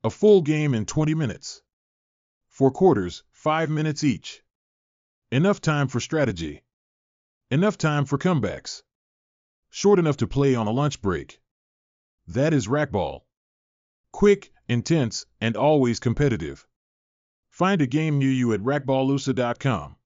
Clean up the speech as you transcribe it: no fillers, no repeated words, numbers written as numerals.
A full game in 20 minutes. 4 quarters, 5 minutes each. Enough time for strategy. Enough time for comebacks. Short enough to play on a lunch break. That is racquetball. Quick, intense, and always competitive. Find a game near you at racquetballusa.com.